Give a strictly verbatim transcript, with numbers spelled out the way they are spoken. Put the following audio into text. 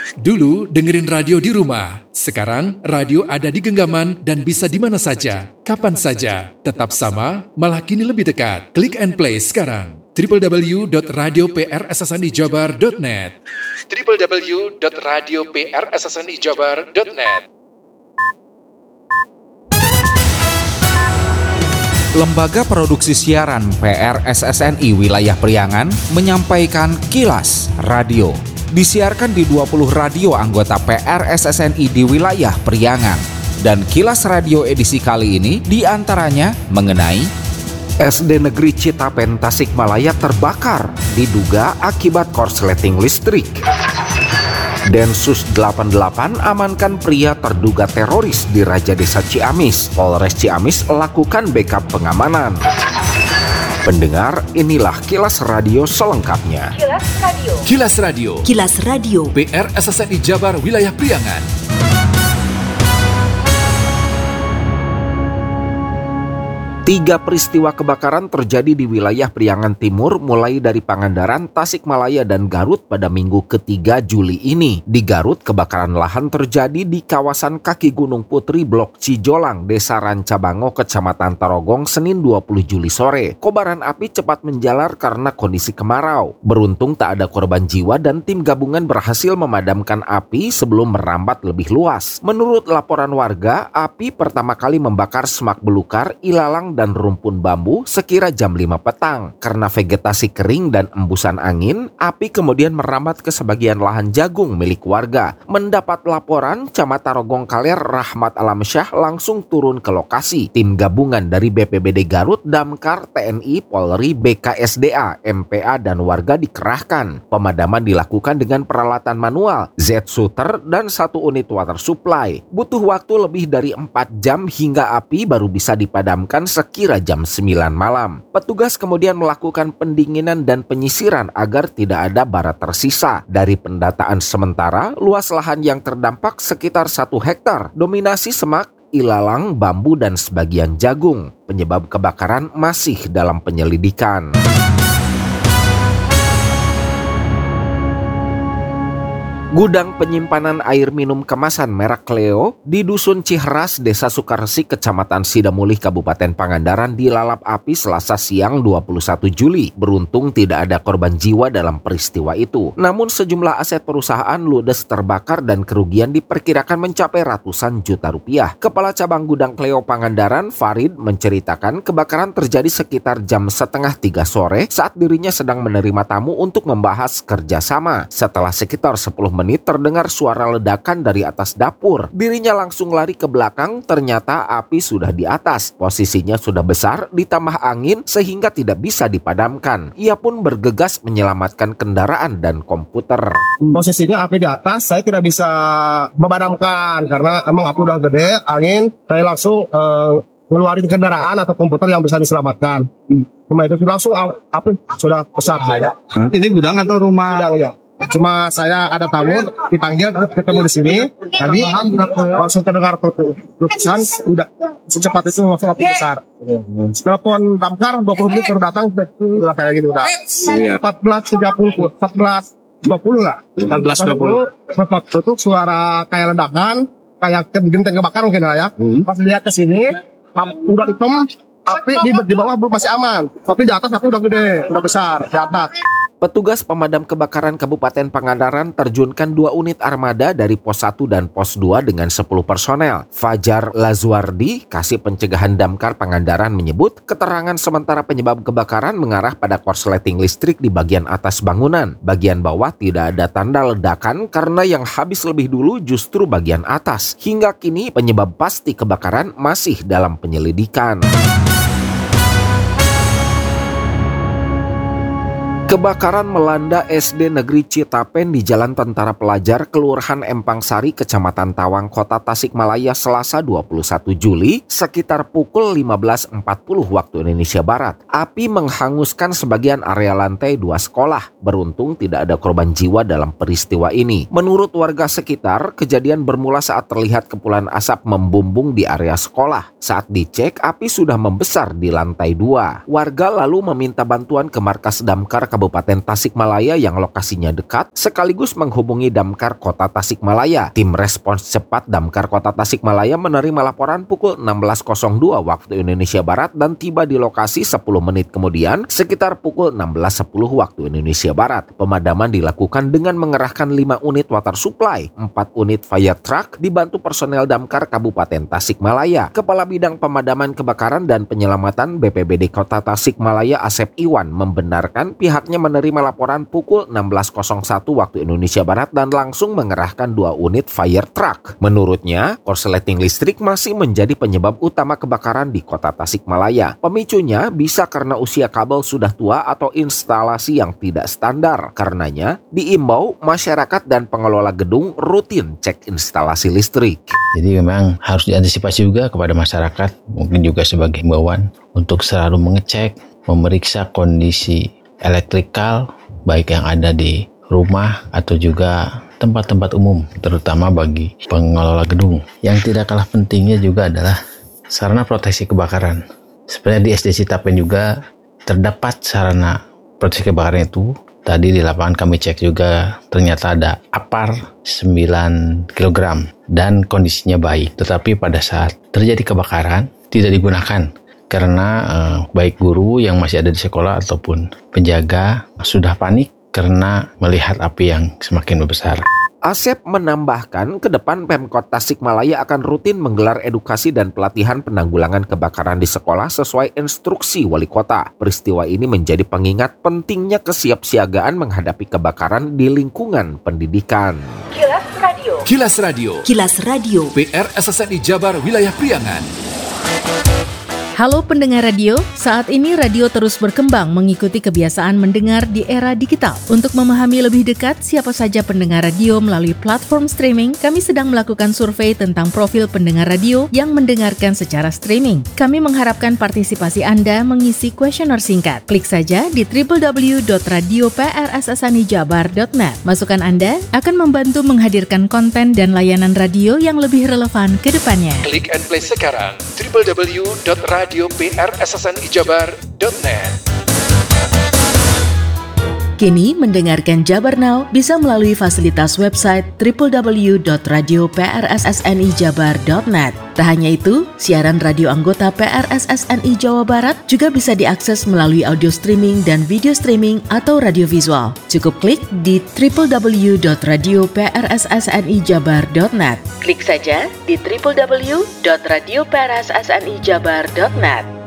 Dulu dengerin radio di rumah, sekarang radio ada di genggaman dan bisa di mana saja, kapan saja. Tetap sama, malah kini lebih dekat. Klik and play sekarang. w w w dot radio p r s s n i jabar dot net w w w dot radio p r s s n i jabar dot net. Lembaga Produksi Siaran P R S S N I Wilayah Priangan menyampaikan Kilas Radio. Disiarkan di dua puluh radio anggota P R S S N I di wilayah Priangan. Dan Kilas Radio edisi kali ini diantaranya mengenai S D Negeri Citapen Tasikmalaya terbakar diduga akibat korsleting listrik. Densus delapan puluh delapan amankan pria terduga teroris di Raja Desa Ciamis. Polres Ciamis lakukan backup pengamanan. Pendengar, inilah Kilas Radio selengkapnya. Kilas Radio. Kilas Radio. Kilas Radio. P R S S N I Jabar Wilayah Priangan. Tiga peristiwa kebakaran terjadi di wilayah Priangan Timur mulai dari Pangandaran, Tasikmalaya, dan Garut pada minggu ketiga Juli ini. Di Garut, kebakaran lahan terjadi di kawasan kaki Gunung Putri Blok Cijolang, Desa Rancabango, Kecamatan Tarogong, Senin dua puluh Juli sore. Kobaran api cepat menjalar karena kondisi kemarau. Beruntung tak ada korban jiwa dan tim gabungan berhasil memadamkan api sebelum merambat lebih luas. Menurut laporan warga, api pertama kali membakar semak belukar, ilalang, dan rumpun bambu sekira jam lima petang. Karena vegetasi kering dan embusan angin, api kemudian merambat ke sebagian lahan jagung milik warga. Mendapat laporan, Camat Tarogong Kaler Rahmat Alamsyah langsung turun ke lokasi. Tim gabungan dari B P B D Garut, Damkar, T N I, Polri, B K S D A, M P A, dan warga dikerahkan. Pemadaman dilakukan dengan peralatan manual, Z-shooter, dan satu unit water supply. Butuh waktu lebih dari empat jam hingga api baru bisa dipadamkan sekira jam sembilan malam. Petugas kemudian melakukan pendinginan dan penyisiran agar tidak ada bara tersisa. Dari pendataan sementara, luas lahan yang terdampak sekitar satu hektar, dominasi semak, ilalang, bambu, dan sebagian jagung. Penyebab kebakaran masih dalam penyelidikan. Gudang penyimpanan air minum kemasan merek Cleo di Dusun Ciheras, Desa Sukaresi, Kecamatan Sidamulih, Kabupaten Pangandaran dilalap api Selasa siang dua puluh satu Juli. Beruntung tidak ada korban jiwa dalam peristiwa itu. Namun sejumlah aset perusahaan ludes terbakar dan kerugian diperkirakan mencapai ratusan juta rupiah. Kepala Cabang Gudang Cleo Pangandaran, Farid, menceritakan kebakaran terjadi sekitar jam setengah tiga sore saat dirinya sedang menerima tamu untuk membahas kerjasama. Setelah sekitar sepuluh menit terdengar suara ledakan dari atas dapur. Dirinya langsung lari ke belakang, ternyata api sudah di atas. Posisinya sudah besar, ditambah angin sehingga tidak bisa dipadamkan. Ia pun bergegas menyelamatkan kendaraan dan komputer. Posisinya api di atas, saya tidak bisa memadamkan karena emang api udah gede, angin. Saya langsung uh, ngeluarin kendaraan atau komputer yang bisa diselamatkan. Cuma itu langsung api sudah besar. Ini gudang atau rumah? Gudang, ya. Cuma saya ada tamu dipanggil ketemu di sini, tadi langsung terdengar letusan, udah secepat itu langsung api besar. Telepon damkar dua puluh menit baru datang, udah kayak gitu udah. empat belas tiga puluh, empat belas dua puluh lah. empat belas dua puluh. Sempat itu suara kayak ledakan, kayak genteng kebakar mungkin lah ya. Pas lihat ke sini, udah hitam, api di, di bawah masih aman, tapi di atas api udah gede, udah besar di atas. Petugas pemadam kebakaran Kabupaten Pangandaran terjunkan dua unit armada dari Pos satu dan Pos dua dengan sepuluh personel. Fajar Lazuardi, Kasih Pencegahan Damkar Pangandaran, menyebut keterangan sementara penyebab kebakaran mengarah pada korsleting listrik di bagian atas bangunan. Bagian bawah tidak ada tanda ledakan karena yang habis lebih dulu justru bagian atas. Hingga kini penyebab pasti kebakaran masih dalam penyelidikan. Kebakaran melanda S D Negeri Citapen di Jalan Tentara Pelajar, Kelurahan Empang Sari, Kecamatan Tawang, Kota Tasikmalaya, Selasa dua puluh satu Juli, sekitar pukul lima belas empat puluh waktu Indonesia Barat. Api menghanguskan sebagian area lantai dua sekolah. Beruntung tidak ada korban jiwa dalam peristiwa ini. Menurut warga sekitar, kejadian bermula saat terlihat kepulan asap membumbung di area sekolah. Saat dicek, api sudah membesar di lantai dua. Warga lalu meminta bantuan ke markas Damkar Kabupaten Kabupaten Tasikmalaya yang lokasinya dekat, sekaligus menghubungi Damkar Kota Tasikmalaya. Tim respons cepat Damkar Kota Tasikmalaya menerima laporan pukul enam belas nol dua waktu Indonesia Barat dan tiba di lokasi sepuluh menit kemudian sekitar pukul enam belas sepuluh waktu Indonesia Barat. Pemadaman dilakukan dengan mengerahkan lima unit water supply, empat unit fire truck dibantu personel Damkar Kabupaten Tasikmalaya. Kepala Bidang Pemadaman Kebakaran dan Penyelamatan B P B D Kota Tasikmalaya Asep Iwan membenarkan pihaknya menerima laporan pukul enam belas nol satu waktu Indonesia Barat dan langsung mengerahkan dua unit fire truck. Menurutnya, korsleting listrik masih menjadi penyebab utama kebakaran di Kota Tasikmalaya. Pemicunya bisa karena usia kabel sudah tua atau instalasi yang tidak standar. Karenanya, diimbau masyarakat dan pengelola gedung rutin cek instalasi listrik. Jadi memang harus diantisipasi juga kepada masyarakat, mungkin juga sebagai himbauan untuk selalu mengecek, memeriksa kondisi elektrikal baik yang ada di rumah atau juga tempat-tempat umum, terutama bagi pengelola gedung. Yang tidak kalah pentingnya juga adalah sarana proteksi kebakaran. Sebenarnya di S D Citapen juga terdapat sarana proteksi kebakaran itu. Tadi di lapangan kami cek juga ternyata ada APAR sembilan kilogram dan kondisinya baik. Tetapi pada saat terjadi kebakaran tidak digunakan karena eh, baik guru yang masih ada di sekolah ataupun penjaga sudah panik karena melihat api yang semakin membesar. Asep menambahkan, ke depan Pemkot Tasikmalaya akan rutin menggelar edukasi dan pelatihan penanggulangan kebakaran di sekolah sesuai instruksi wali kota. Peristiwa ini menjadi pengingat pentingnya kesiapsiagaan menghadapi kebakaran di lingkungan pendidikan. Kilas Radio. Kilas Radio. Kilas Radio. P R S S N I Jabar Wilayah Priangan. Halo pendengar radio, saat ini radio terus berkembang mengikuti kebiasaan mendengar di era digital. Untuk memahami lebih dekat siapa saja pendengar radio melalui platform streaming, kami sedang melakukan survei tentang profil pendengar radio yang mendengarkan secara streaming. Kami mengharapkan partisipasi Anda mengisi kuesioner singkat. Klik saja di w w w dot radio p r s s n i jabar dot net. Masukan Anda akan membantu menghadirkan konten dan layanan radio yang lebih relevan ke depannya. Klik and play sekarang w w w dot radio p r s s n i jabar dot net. Kini mendengarkan Jabar Now bisa melalui fasilitas website w w w dot radio p r s s n i jabar dot net. Tak hanya itu, siaran radio anggota P R S S N I Jawa Barat juga bisa diakses melalui audio streaming dan video streaming atau radio visual. Cukup klik di w w w dot radio p r s s n i jabar dot net. Klik saja di w w w dot radio p r s s n i jabar dot net.